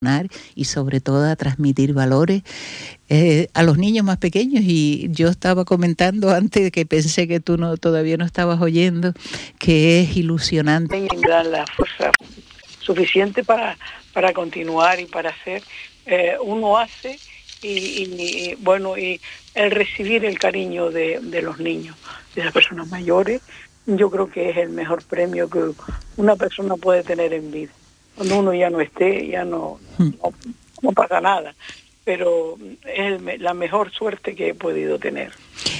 y sobre todo a transmitir valores a los niños más pequeños. Y yo estaba comentando antes que pensé que tú todavía no estabas oyendo, que es ilusionante. La fuerza suficiente para continuar y para hacer. Uno hace y el recibir el cariño de los niños, de las personas mayores, yo creo que es el mejor premio que una persona puede tener en vida. Cuando uno ya no esté, ya no pasa nada, pero es la mejor suerte que he podido tener.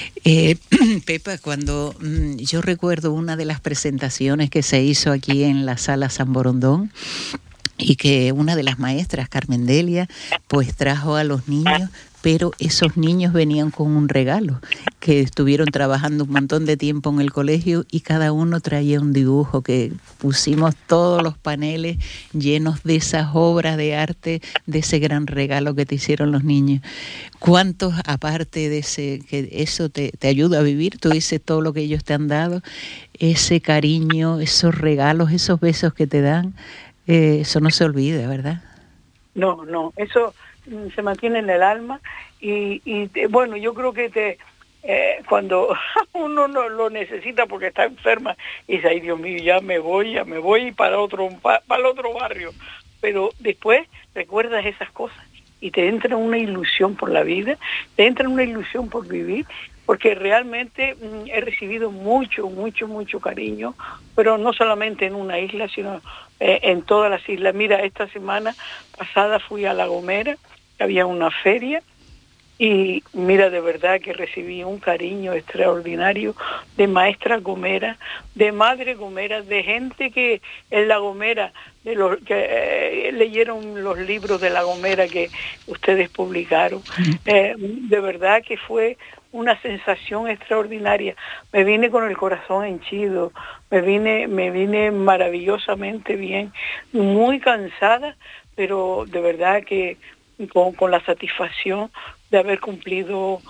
Pepa, cuando yo recuerdo una de las presentaciones que se hizo aquí en la Sala San Borondón, y que una de las maestras, Carmen Delia, pues trajo a los niños, pero esos niños venían con un regalo, que estuvieron trabajando un montón de tiempo en el colegio y cada uno traía un dibujo, que pusimos todos los paneles llenos de esas obras de arte, de ese gran regalo que te hicieron los niños. ¿Cuántos, aparte de ese, que eso te ayuda a vivir, tú dices todo lo que ellos te han dado, ese cariño, esos regalos, esos besos que te dan? Eso no se olvida, ¿verdad? No, eso se mantiene en el alma y yo creo que cuando uno no lo necesita porque está enferma y dice, ay Dios mío, ya me voy para el otro barrio, pero después recuerdas esas cosas y te entra una ilusión por la vida, te entra una ilusión por vivir, porque realmente he recibido mucho cariño, pero no solamente en una isla, sino en todas las islas. Mira, esta semana pasada fui a La Gomera, había una feria, y mira, de verdad que recibí un cariño extraordinario de maestras gomeras, de madres gomeras, de gente que en La Gomera, de los que leyeron los libros de La Gomera que ustedes publicaron. De verdad que fue una sensación extraordinaria. Me vine con el corazón henchido, me vine maravillosamente bien, muy cansada, pero de verdad que con la satisfacción de haber cumplido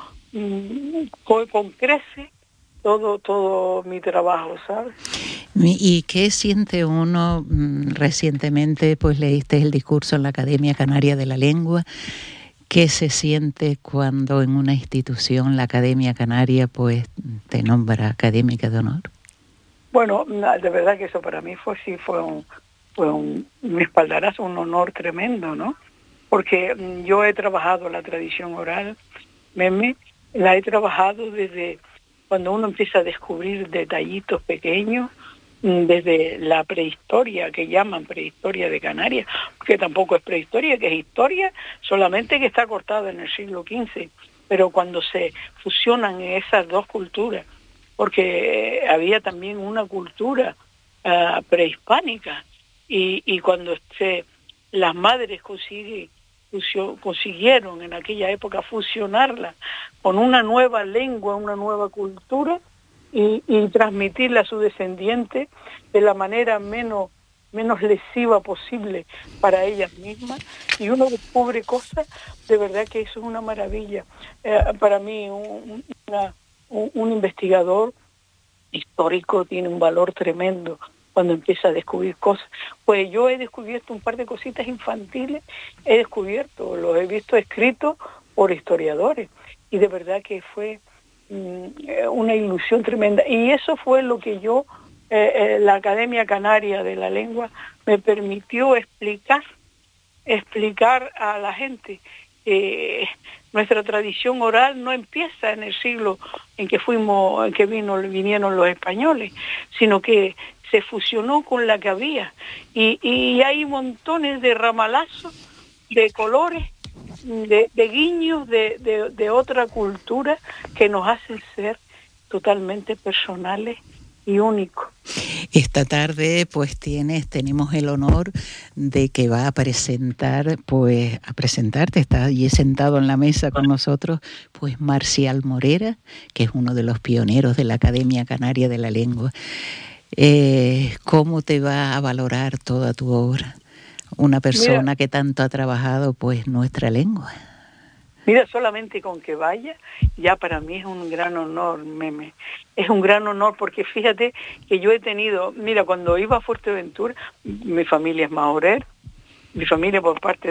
con crece todo mi trabajo, ¿sabes? ¿Y qué siente uno? Recientemente pues leíste el discurso en la Academia Canaria de la Lengua. ¿Qué se siente cuando en una institución, la Academia Canaria, pues te nombra académica de honor? Bueno, de verdad que eso para mí fue un espaldarazo, un honor tremendo, ¿no? Porque yo he trabajado la tradición oral, la he trabajado desde cuando uno empieza a descubrir detallitos pequeños, desde la prehistoria, que llaman prehistoria de Canarias, que tampoco es prehistoria, que es historia, solamente que está cortada en el siglo XV, pero cuando se fusionan esas dos culturas, porque había también una cultura prehispánica, y cuando las madres consiguieron en aquella época fusionarla con una nueva lengua, una nueva cultura, y transmitirla a su descendiente de la manera menos lesiva posible para ellas mismas, y uno descubre cosas, de verdad que eso es una maravilla. Para mí un investigador histórico tiene un valor tremendo cuando empieza a descubrir cosas. Pues yo he descubierto un par de cositas infantiles, los he visto escritos por historiadores, y de verdad que fue una ilusión tremenda. Y eso fue lo que la Academia Canaria de la Lengua me permitió explicar a la gente. Nuestra tradición oral no empieza en el siglo en que vinieron los españoles, sino que se fusionó con la que había, y hay montones de ramalazos, de colores, de guiños de otra cultura que nos hacen ser totalmente personales y únicos. Esta tarde pues tenemos el honor de que va a presentarte, está allí sentado en la mesa con nosotros, pues Marcial Morera, que es uno de los pioneros de la Academia Canaria de la Lengua. ¿Cómo te va a valorar toda tu obra una persona que tanto ha trabajado pues nuestra lengua? Mira, solamente con que vaya, ya para mí es un gran honor, Meme. Es un gran honor, porque fíjate que yo he tenido, mira, cuando iba a Fuerteventura, mi familia es maorera, mi familia por parte